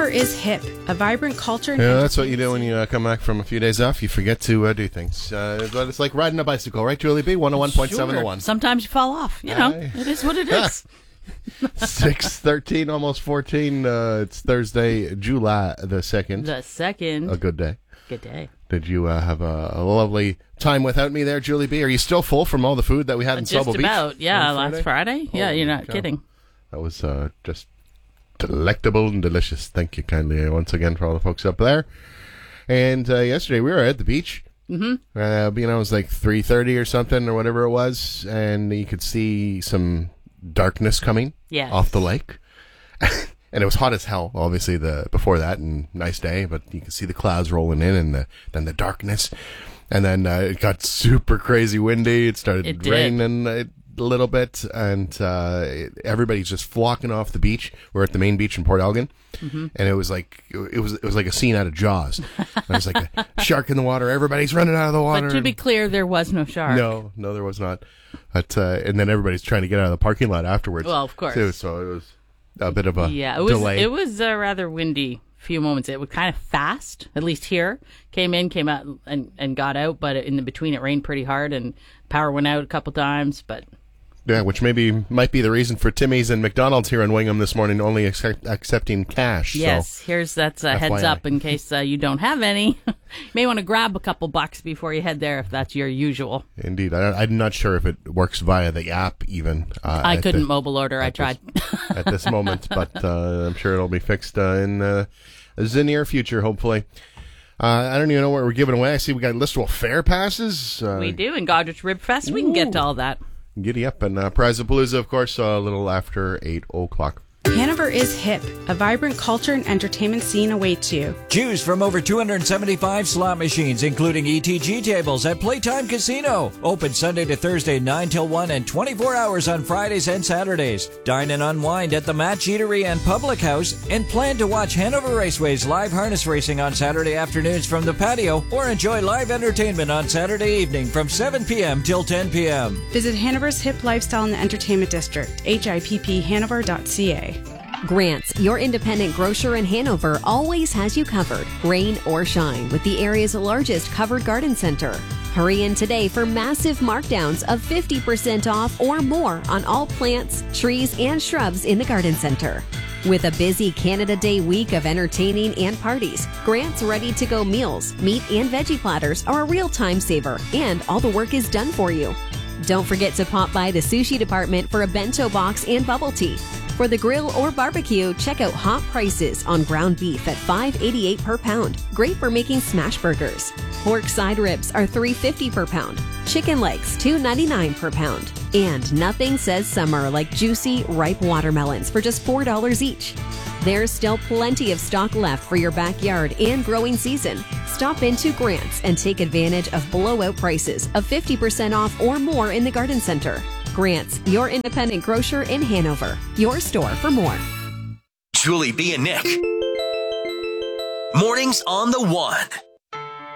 Hanover is hip, a vibrant culture. Yeah, that's what you do when you come back from a few days off. You forget to do things. But it's like riding a bicycle, right, Julie B? 101.7 to 1. Sometimes you fall off. You know, it is what it is. 6:13, almost 14. It's Thursday, July the 2nd. The 2nd. A good day. Good day. Did you have a lovely time without me there, Julie B? Are you still full from all the food that we had in Sobel Beach? Just about, yeah, last Friday. Yeah, you're not kidding. That was just delectable and delicious. Thank you kindly once again for all the folks up there. And yesterday we were at the beach. Mm-hmm. It was like 3:30 or something or whatever it was, and you could see some darkness coming off the lake. And it was hot as hell, obviously, before that, and nice day, but you can see the clouds rolling in and then the darkness. And then it got super crazy windy. It started raining a little bit, and everybody's just flocking off the beach. We're at the main beach in Port Elgin, and it was like a scene out of Jaws. There was like a shark in the water. Everybody's running out of the water. But to be clear, there was no shark. No, there was not. But and then everybody's trying to get out of the parking lot afterwards. Well, of course. Too, so it was a bit of a delay. It was a rather windy few moments. It was kind of fast, at least here. Came out and got out, but in the between it rained pretty hard and power went out a couple times. But yeah, which might be the reason for Timmy's and McDonald's here in Wingham this morning only accepting cash. Yes, so, that's a heads up in case you don't have any. You may want to grab a couple bucks before you head there if that's your usual. Indeed. I'm not sure if it works via the app even. I couldn't mobile order. I tried. At this moment, but I'm sure it'll be fixed in the near future, hopefully. I don't even know what we're giving away. I see we got Listowel Fair passes. We do, and Godrich Rib Fest. We can get to all that. Giddy up. And Prizapalooza, of course, a little after 8 o'clock. Hanover is hip. A vibrant culture and entertainment scene awaits you. Choose from over 275 slot machines, including ETG tables at Playtime Casino. Open Sunday to Thursday, 9 till 1 and 24 hours on Fridays and Saturdays. Dine and unwind at the Match Eatery and Public House, and plan to watch Hanover Raceway's live harness racing on Saturday afternoons from the patio, or enjoy live entertainment on Saturday evening from 7 p.m. till 10 p.m. Visit Hanover's Hip Lifestyle in the Entertainment District, hipphanover.ca. Grant's, your independent grocer in Hanover, always has you covered, rain or shine, with the area's largest covered garden center. Hurry in today for massive markdowns of 50% off or more on all plants, trees, and shrubs in the garden center. With a busy Canada Day week of entertaining and parties, Grant's ready-to-go meals, meat and veggie platters are a real time saver, and all the work is done for you. Don't forget to pop by the sushi department for a bento box and bubble tea. For the grill or barbecue, check out hot prices on ground beef at $5.88 per pound. Great for making smash burgers. Pork side ribs are $3.50 per pound. Chicken legs $2.99 per pound. And nothing says summer like juicy, ripe watermelons for just $4 each. There's still plenty of stock left for your backyard and growing season. Stop into Grant's and take advantage of blowout prices of 50% off or more in the garden center. Grant's, your independent grocer in Hanover. Your store for more. Julie B and Nick. Mornings on the One.